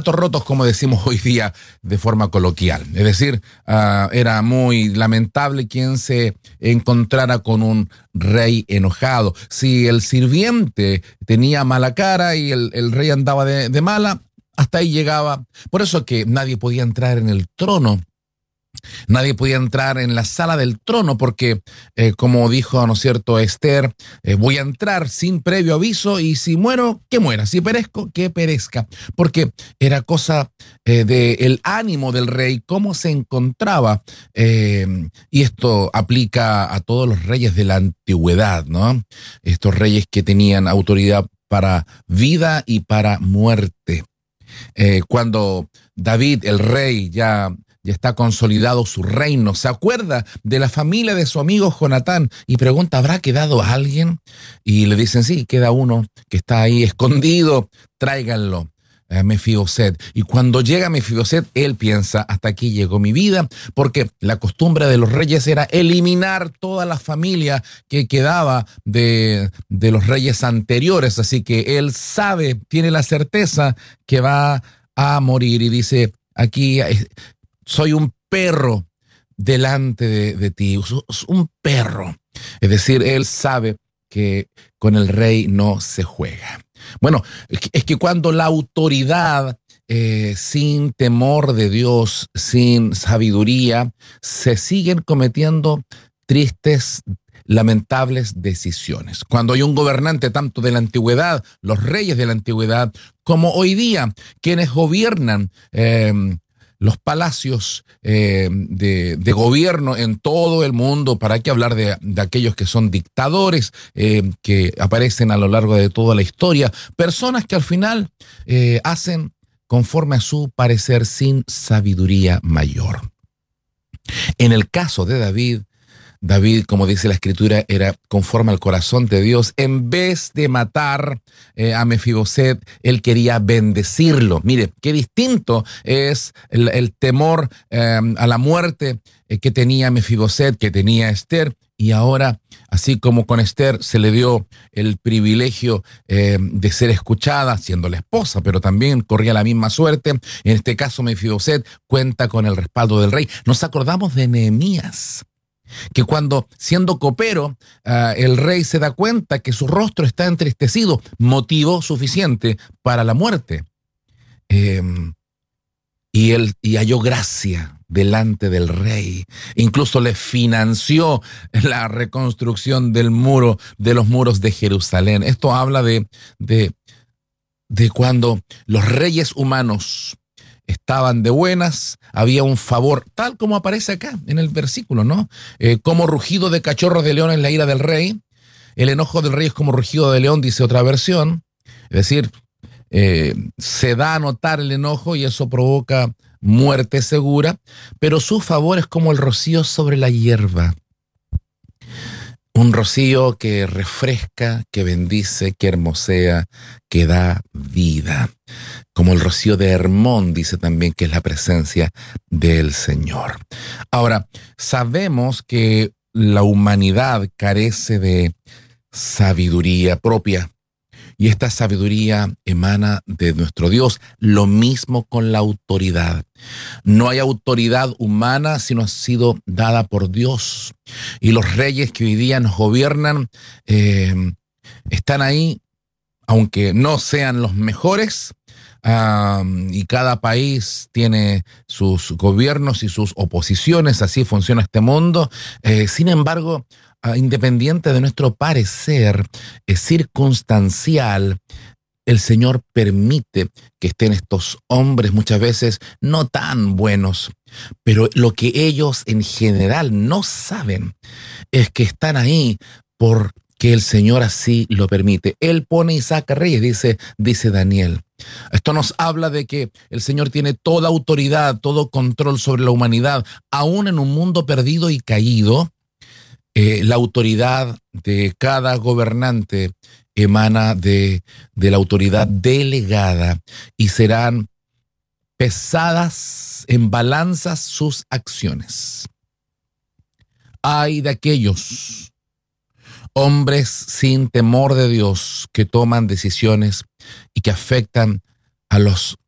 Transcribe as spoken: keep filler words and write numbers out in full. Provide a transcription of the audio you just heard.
platos rotos, como decimos hoy día de forma coloquial. Es decir, uh, era muy lamentable quien se encontrara con un rey enojado. Si el sirviente tenía mala cara y el, el rey andaba de, de mala, hasta ahí llegaba. Por eso que nadie podía entrar en el trono. Nadie podía entrar en la sala del trono porque, eh, como dijo, ¿no es cierto?, Esther, eh, voy a entrar sin previo aviso y si muero, que muera, si perezco, que perezca. Porque era cosa eh, del ánimo del rey, cómo se encontraba. Eh, y esto aplica a todos los reyes de la antigüedad, ¿no? Estos reyes que tenían autoridad para vida y para muerte. Eh, cuando David, el rey, ya... ya está consolidado su reino, se acuerda de la familia de su amigo Jonatán y pregunta, ¿habrá quedado alguien? Y le dicen, sí, queda uno que está ahí escondido, tráiganlo, a Mefiboset. Y cuando llega Mefiboset, él piensa, hasta aquí llegó mi vida, porque la costumbre de los reyes era eliminar toda la familia que quedaba de, de los reyes anteriores, así que él sabe, tiene la certeza que va a morir y dice, aquí... soy un perro delante de, de ti, un perro. Es decir, él sabe que con el rey no se juega. Bueno, es que cuando la autoridad, eh, sin temor de Dios, sin sabiduría, se siguen cometiendo tristes, lamentables decisiones. Cuando hay un gobernante tanto de la antigüedad, los reyes de la antigüedad, como hoy día, quienes gobiernan, eh, los palacios eh, de, de gobierno en todo el mundo, para qué hablar de, de aquellos que son dictadores, eh, que aparecen a lo largo de toda la historia, personas que al final eh, hacen conforme a su parecer sin sabiduría mayor. En el caso de David, David, como dice la Escritura, era conforme al corazón de Dios. En vez de matar eh, a Mefiboset, él quería bendecirlo. Mire, qué distinto es el, el temor eh, a la muerte eh, que tenía Mefiboset, que tenía Esther. Y ahora, así como con Esther se le dio el privilegio eh, de ser escuchada, siendo la esposa, pero también corría la misma suerte. En este caso, Mefiboset cuenta con el respaldo del rey. Nos acordamos de Nehemías, que cuando, siendo copero, uh, el rey se da cuenta que su rostro está entristecido, motivo suficiente para la muerte. Eh, y él y halló gracia delante del rey. Incluso le financió la reconstrucción del muro, de los muros de Jerusalén. Esto habla de, de, de cuando los reyes humanos estaban de buenas, había un favor, tal como aparece acá en el versículo, ¿no? Eh, como rugido de cachorros de león es la ira del rey, el enojo del rey es como rugido de león, dice otra versión. Es decir, eh, se da a notar el enojo y eso provoca muerte segura, pero su favor es como el rocío sobre la hierba. Un rocío que refresca, que bendice, que hermosea, que da vida. Como el rocío de Hermón, dice también que es la presencia del Señor. Ahora, sabemos que la humanidad carece de sabiduría propia. Y esta sabiduría emana de nuestro Dios. Lo mismo con la autoridad. No hay autoridad humana sino ha sido dada por Dios. Y los reyes que hoy día nos gobiernan eh, están ahí, aunque no sean los mejores. Um, y cada país tiene sus gobiernos y sus oposiciones. Así funciona este mundo. Eh, sin embargo, Uh, independiente de nuestro parecer eh, circunstancial, el Señor permite que estén estos hombres muchas veces no tan buenos, pero lo que ellos en general no saben es que están ahí porque el Señor así lo permite. Él pone y saca reyes, dice, dice Daniel. Esto nos habla de que el Señor tiene toda autoridad, todo control sobre la humanidad, aún en un mundo perdido y caído. Eh, la autoridad de cada gobernante emana de, de la autoridad delegada y serán pesadas en balanzas sus acciones. Ay de aquellos hombres sin temor de Dios que toman decisiones y que afectan a los